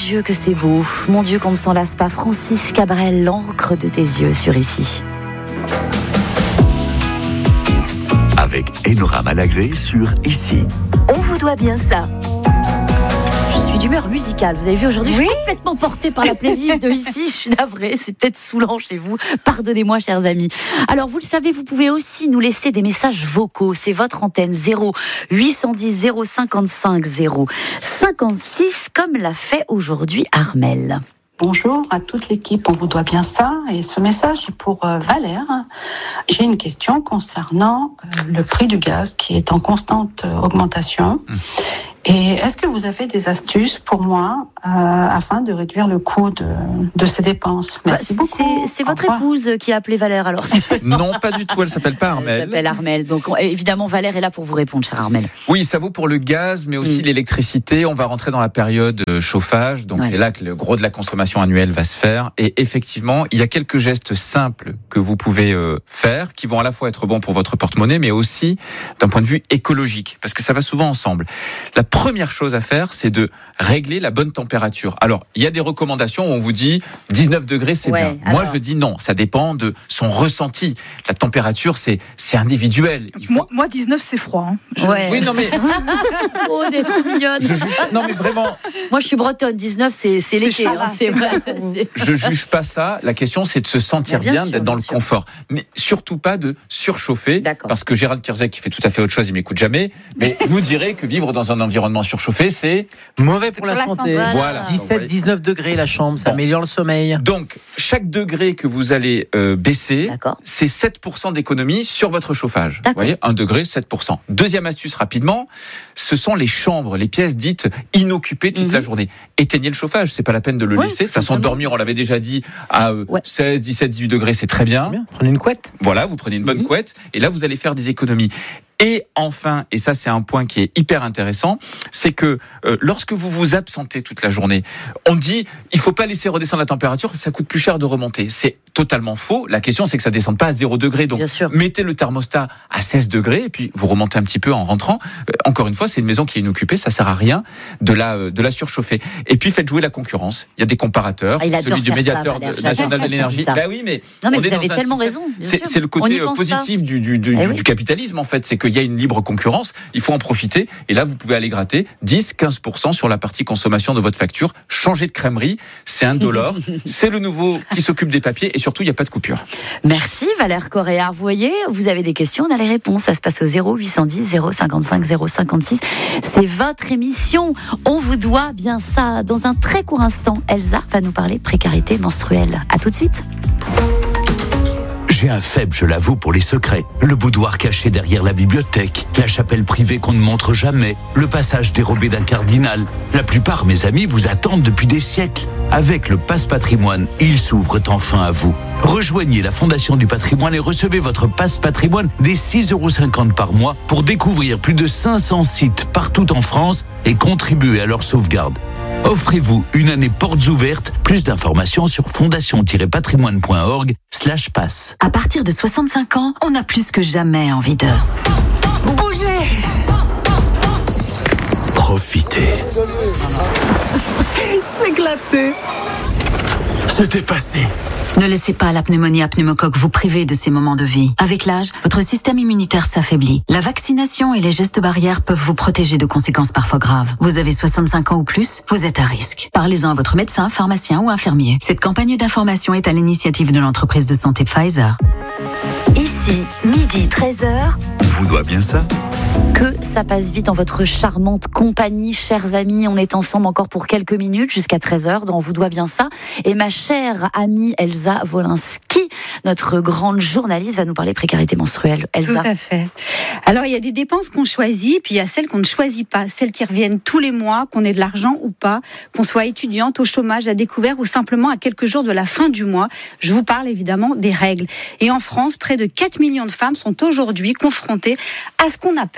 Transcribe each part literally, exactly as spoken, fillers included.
Dieu que c'est beau, mon Dieu qu'on ne s'en lasse pas. Francis Cabrel, l'encre de tes yeux sur Ici. Avec Enora Malagré sur Ici. On vous doit bien ça. Je suis d'humeur musicale. Vous avez vu aujourd'hui, oui. Je suis complètement portée par la playlist de Ici. Je suis navrée, c'est peut-être saoulant chez vous. Pardonnez-moi, chers amis. Alors, vous le savez, vous pouvez aussi nous laisser des messages vocaux. C'est votre antenne zéro huit cent dix zéro cinquante-cinq zéro cinquante-six, comme l'a fait aujourd'hui Armelle. Bonjour à toute l'équipe, on vous doit bien ça. Et ce message est pour euh, Valère. J'ai une question concernant euh, le prix du gaz qui est en constante euh, augmentation. Mmh. Et est-ce que vous avez des astuces pour moi euh, afin de réduire le coût de, de ces dépenses? Merci bah, beaucoup. C'est, c'est votre épouse qui a appelé Valère alors? Non, pas du tout, elle s'appelle pas Armelle. Elle s'appelle Armelle, donc on, évidemment Valère est là pour vous répondre, cher Armelle. Oui, ça vaut pour le gaz, mais aussi mmh. l'électricité. On va rentrer dans la période chauffage, donc ouais. c'est là que le gros de la consommation annuelle va se faire. Et effectivement, il y a quelques gestes simples que vous pouvez euh, faire, qui vont à la fois être bons pour votre porte-monnaie, mais aussi d'un point de vue écologique, parce que ça va souvent ensemble. La première chose à faire, c'est de régler la bonne température. Alors, il y a des recommandations où on vous dit dix-neuf degrés, c'est ouais, bien. alors... Moi, je dis non. Ça dépend de son ressenti. La température, c'est, c'est individuel. Il faut... moi, moi, dix-neuf, c'est froid. Hein. Je... Ouais. Oui, non, mais. Oh, on est trop mignonne. Je juge... Non, mais vraiment. Moi, je suis bretonne. dix-neuf, c'est, c'est l'été. Hein, c'est vrai. Je juge pas ça. La question, c'est de se sentir bien, bien sûr, d'être dans bien le sûr. confort. Mais surtout pas de surchauffer. D'accord. Parce que Gérald Kierzek, qui fait tout à fait autre chose, il m'écoute jamais, mais nous dirait que vivre dans un environnement surchauffé, c'est mauvais pour, pour la, la santé. Voilà. Voilà. dix-sept dix-neuf degrés la chambre, ça bon. améliore le sommeil. Donc, chaque degré que vous allez euh, baisser, D'accord. c'est sept pour cent d'économie sur votre chauffage. D'accord. Vous voyez, un degré, sept pour cent. Deuxième astuce rapidement, ce sont les chambres, les pièces dites inoccupées toute mmh. la journée. Éteignez le chauffage, c'est pas la peine de le ouais, laisser. Ça sent dormir, on l'avait déjà dit, à euh, ouais. seize, dix-sept, dix-huit degrés, c'est très bien. bien. Prenez une couette. Voilà, vous prenez une bonne mmh. couette, et là, vous allez faire des économies. Et enfin, et ça c'est un point qui est hyper intéressant, c'est que euh, lorsque vous vous absentez toute la journée, on dit il faut pas laisser redescendre la température, ça coûte plus cher de remonter. C'est totalement faux. La question c'est que ça descende pas à zéro degré, donc mettez le thermostat à seize degrés et puis vous remontez un petit peu en rentrant. Euh, encore une fois, c'est une maison qui est inoccupée, ça sert à rien de la euh, de la surchauffer. Et puis faites jouer la concurrence. Il y a des comparateurs, ah, celui du médiateur ça, de, national de l'énergie. Bah oui, mais non mais on vous est avez dans tellement un raison. C'est, c'est le côté positif du du, du, eh du, oui. du capitalisme en fait, c'est qu'il y a une libre concurrence, il faut en profiter. Et là, vous pouvez aller gratter dix à quinze pour cent sur la partie consommation de votre facture. Changer de crèmerie, c'est indolore. C'est le nouveau qui s'occupe des papiers et surtout, il n'y a pas de coupure. Merci Valère Coréard. Vous voyez, vous avez des questions, on a les réponses. Ça se passe au zéro huit cent dix zéro cinquante-cinq zéro cinquante-six. C'est votre émission. On vous doit bien ça. Dans un très court instant, Elsa va nous parler précarité menstruelle. À tout de suite. J'ai un faible, je l'avoue, pour les secrets. Le boudoir caché derrière la bibliothèque, la chapelle privée qu'on ne montre jamais, le passage dérobé d'un cardinal. La plupart, mes amis, vous attendent depuis des siècles. Avec le Passe Patrimoine, ils s'ouvrent enfin à vous. Rejoignez la Fondation du Patrimoine et recevez votre Passe Patrimoine dès six euros cinquante par mois pour découvrir plus de cinq cents sites partout en France et contribuer à leur sauvegarde. Offrez-vous une année portes ouvertes. Plus d'informations sur fondation-patrimoine.org slash passe. À partir de soixante-cinq ans, on a plus que jamais envie de bouger. Profitez. S'éclater. C'était passé. Ne laissez pas la pneumonie à pneumocoque vous priver de ces moments de vie. Avec l'âge, votre système immunitaire s'affaiblit. La vaccination et les gestes barrières peuvent vous protéger de conséquences parfois graves. Vous avez soixante-cinq ans ou plus, vous êtes à risque. Parlez-en à votre médecin, pharmacien ou infirmier. Cette campagne d'information est à l'initiative de l'entreprise de santé Pfizer. Ici, midi treize heures. On vous doit bien ça. Que ça passe vite en votre charmante compagnie, chers amis. On est ensemble encore pour quelques minutes jusqu'à treize heures dans On vous doit bien ça. Et ma chère amie Elsa Wolinski, notre grande journaliste, va nous parler précarité menstruelle. Elsa. Tout à fait. Alors, il y a des dépenses qu'on choisit, puis il y a celles qu'on ne choisit pas, celles qui reviennent tous les mois, qu'on ait de l'argent ou pas, qu'on soit étudiante, au chômage, à découvert ou simplement à quelques jours de la fin du mois. Je vous parle évidemment des règles. Et en France, près de quatre millions de femmes sont aujourd'hui confrontées à ce qu'on appelle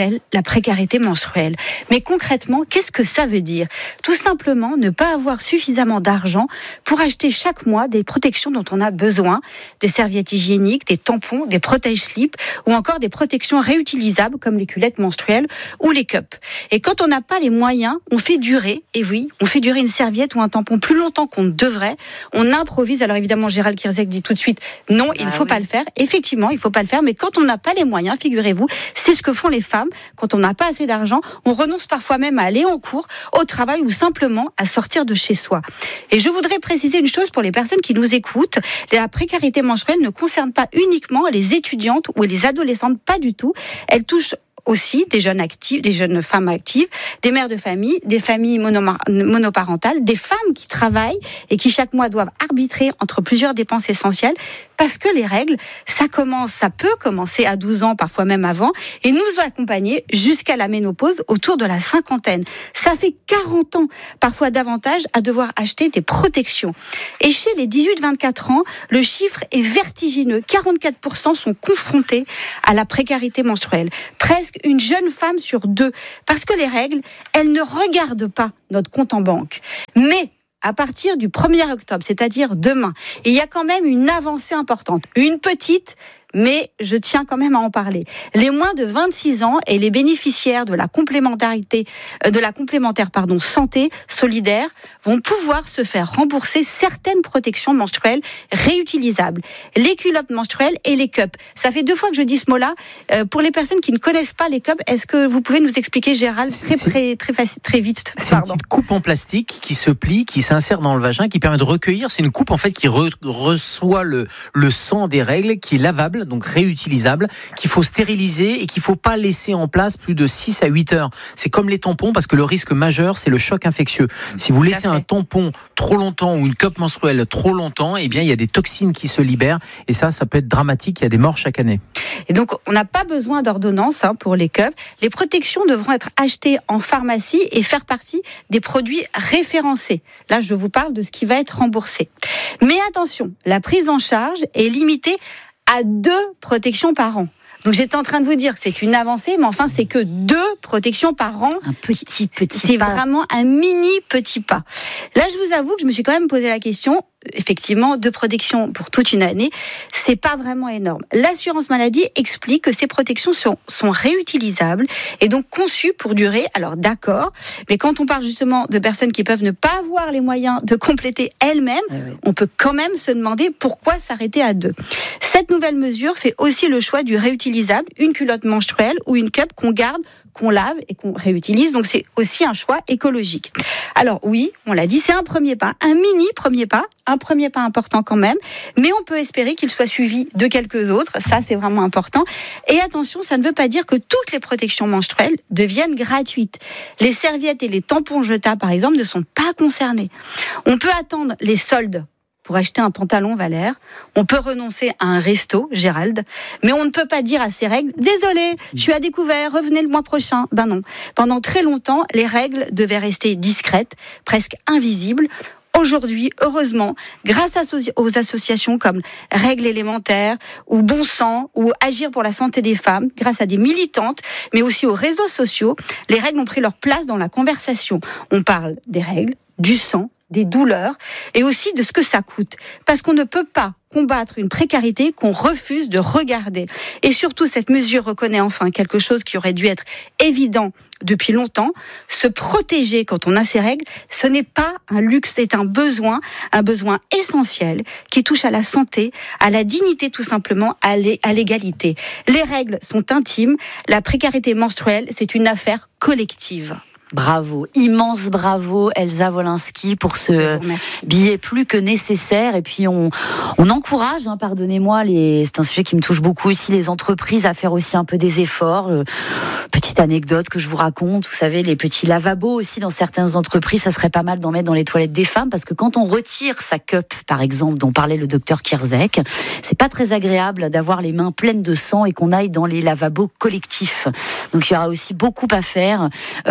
s'appelle la précarité menstruelle. Mais concrètement, qu'est-ce que ça veut dire ? Tout simplement ne pas avoir suffisamment d'argent pour acheter chaque mois des protections dont on a besoin, des serviettes hygiéniques, des tampons, des protège-slips ou encore des protections réutilisables comme les culottes menstruelles ou les cups. Et quand on n'a pas les moyens, on fait durer, et oui, on fait durer une serviette ou un tampon plus longtemps qu'on ne devrait. On improvise. Alors évidemment, Gérald Kierzek dit tout de suite, non, il ne faut ah, pas oui. le faire. Effectivement, il ne faut pas le faire. Mais quand on n'a pas les moyens, figurez-vous, c'est ce que font les femmes. Quand on n'a pas assez d'argent, on renonce parfois même à aller en cours, au travail ou simplement à sortir de chez soi. Et je voudrais préciser une chose pour les personnes qui nous écoutent. La précarité menstruelle ne concerne pas uniquement les étudiantes ou les adolescentes, pas du tout. Elle touche aussi des jeunes actifs, des jeunes femmes actives, des mères de famille, des familles mono- monoparentales, des femmes qui travaillent et qui chaque mois doivent arbitrer entre plusieurs dépenses essentielles parce que les règles, ça commence, ça peut commencer à douze ans, parfois même avant, et nous accompagner jusqu'à la ménopause autour de la cinquantaine. Ça fait quarante ans, parfois davantage, à devoir acheter des protections. Et chez les dix-huit vingt-quatre ans, le chiffre est vertigineux. quarante-quatre pour cent sont confrontés à la précarité menstruelle. Presque une jeune femme sur deux. Parce que les règles, elles ne regardent pas notre compte en banque. Mais à partir du premier octobre, c'est-à-dire demain, il y a quand même une avancée importante. Une petite, mais je tiens quand même à en parler. Les moins de vingt-six ans et les bénéficiaires de la complémentarité, de la complémentaire pardon, santé solidaire vont pouvoir se faire rembourser certaines protections menstruelles réutilisables. Les culottes menstruelles et les cups. Ça fait deux fois que je dis ce mot-là. Euh, pour les personnes qui ne connaissent pas les cups, est-ce que vous pouvez nous expliquer, Gérald, très, très, très, facile, très vite C'est pardon. Une petite coupe en plastique qui se plie, qui s'insère dans le vagin, qui permet de recueillir. C'est une coupe en fait qui re- reçoit le, le sang des règles, qui est lavable, donc réutilisable, qu'il faut stériliser et qu'il faut pas laisser en place plus de six à huit heures. C'est comme les tampons parce que le risque majeur, c'est le choc infectieux. Si vous laissez un tampon trop longtemps ou une cup menstruelle trop longtemps, eh bien, il y a des toxines qui se libèrent et ça, ça peut être dramatique. Il y a des morts chaque année. Et donc, on n'a pas besoin d'ordonnance hein, pour les cups. Les protections devront être achetées en pharmacie et faire partie des produits référencés. Là, je vous parle de ce qui va être remboursé. Mais attention, la prise en charge est limitée à deux protections par an. Donc j'étais en train de vous dire que c'est une avancée, mais enfin c'est que deux protections par an. Un petit, petit C'est pas. vraiment un mini petit pas. Là, je vous avoue que je me suis quand même posé la question. Effectivement, deux protections pour toute une année, c'est pas vraiment énorme. L'assurance maladie explique que ces protections sont, sont réutilisables et donc conçues pour durer. Alors d'accord, mais quand on parle justement de personnes qui peuvent ne pas avoir les moyens de compléter elles-mêmes, oui, oui. on peut quand même se demander pourquoi s'arrêter à deux. Cette nouvelle mesure fait aussi le choix du réutilisable, une culotte menstruelle ou une cup qu'on garde, qu'on lave et qu'on réutilise. Donc c'est aussi un choix écologique. Alors oui, on l'a dit, c'est un premier pas, un mini premier pas, un premier pas important quand même, mais on peut espérer qu'il soit suivi de quelques autres. Ça, c'est vraiment important. Et attention, ça ne veut pas dire que toutes les protections menstruelles deviennent gratuites. Les serviettes et les tampons jetables, par exemple, ne sont pas concernés. On peut attendre les soldes pour acheter un pantalon Valère. On peut renoncer à un resto, Gérald, mais on ne peut pas dire à ces règles « Désolé, je suis à découvert, revenez le mois prochain ». Ben non. Pendant très longtemps, les règles devaient rester discrètes, presque invisibles. Aujourd'hui, heureusement, grâce aux associations comme Règles élémentaires ou Bon Sang ou Agir pour la santé des femmes, grâce à des militantes, mais aussi aux réseaux sociaux, les règles ont pris leur place dans la conversation. On parle des règles, du sang, des douleurs et aussi de ce que ça coûte. Parce qu'on ne peut pas combattre une précarité qu'on refuse de regarder. Et surtout, cette mesure reconnaît enfin quelque chose qui aurait dû être évident depuis longtemps. Se protéger quand on a ses règles, ce n'est pas un luxe, c'est un besoin, un besoin essentiel qui touche à la santé, à la dignité tout simplement, à l'égalité. Les règles sont intimes, la précarité menstruelle, c'est une affaire collective. Bravo, immense bravo Elsa Wolinski pour ce billet plus que nécessaire. Et puis on, on encourage, hein, pardonnez-moi, les, c'est un sujet qui me touche beaucoup aussi, les entreprises à faire aussi un peu des efforts. Euh, petite anecdote que je vous raconte, vous savez, les petits lavabos aussi dans certaines entreprises, ça serait pas mal d'en mettre dans les toilettes des femmes parce que quand on retire sa cup, par exemple, dont parlait le docteur Kierzek, c'est pas très agréable d'avoir les mains pleines de sang et qu'on aille dans les lavabos collectifs. Donc il y aura aussi beaucoup à faire, euh,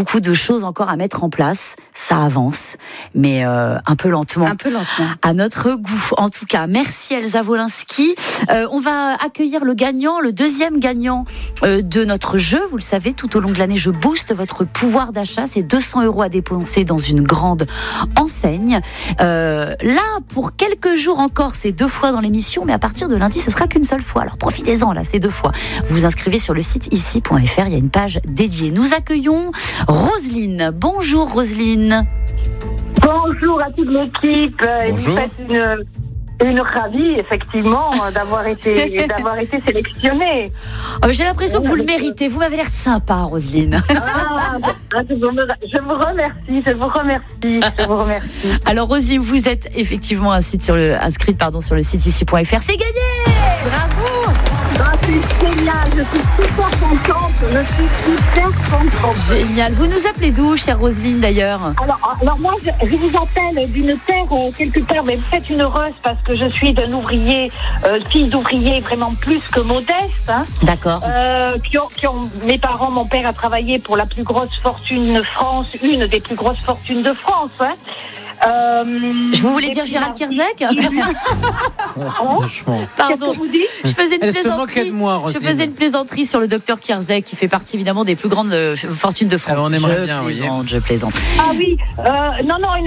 beaucoup de choses encore à mettre en place. Ça avance, mais euh, un peu lentement. Un peu lentement. À notre goût, en tout cas. Merci Elsa Wolinski. Euh, on va accueillir le gagnant, le deuxième gagnant euh, de notre jeu. Vous le savez, tout au long de l'année, je booste votre pouvoir d'achat. C'est deux cents euros à dépenser dans une grande enseigne. Euh, là, pour quelques jours encore, c'est deux fois dans l'émission, mais à partir de lundi, ce sera qu'une seule fois. Alors profitez-en, là, c'est deux fois. Vous vous inscrivez sur le site ici point f r, il y a une page dédiée. Nous accueillons Roselyne. Bonjour Roselyne. Bonjour à toute l'équipe. Bonjour. Vous faites une, une ravie, effectivement, d'avoir été, d'avoir été sélectionnée. Oh, j'ai l'impression que vous le méritez. Vous m'avez l'air sympa, Roselyne. Ah, je vous remercie, je vous remercie, je vous remercie. Alors Roselyne, vous êtes effectivement inscrite sur le, inscrite, pardon, sur le site ici point f r. C'est gagné. Bravo. Ah, c'est génial, je suis super contente, je suis super contente. Génial. Vous nous appelez d'où, chère Roselyne, d'ailleurs? Alors, alors moi, je, je vous appelle d'une terre euh, quelque part, mais vous êtes une heureuse parce que je suis d'un ouvrier, euh, fille d'ouvrier vraiment plus que modeste. Hein, D'accord. Euh, qui ont, qui ont, mes parents, mon père a travaillé pour la plus grosse fortune de France, une des plus grosses fortunes de France. Hein. Euh, Je vous voulais dire Gérald Kierzek. Franchement. Pardon. Qu'est-ce que vous dites ? Je faisais une Elle se moquait plaisanterie. de moi, Je Roselyne. faisais une plaisanterie sur le docteur Kierzek, qui fait partie évidemment des plus grandes euh, fortunes de France. Alors, on aimerait je bien, vous voyez. plaisante, je plaisante. Ah oui, euh, non, non, une